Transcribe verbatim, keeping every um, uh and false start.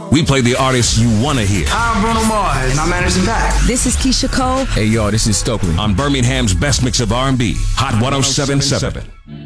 We play the artists you want to hear. I'm Bruno Mars, and I'm Anderson .Paak. This is Keisha Cole. Hey, y'all, this is Stokely. On Birmingham's best mix of R and B, Hot one oh seven point seven.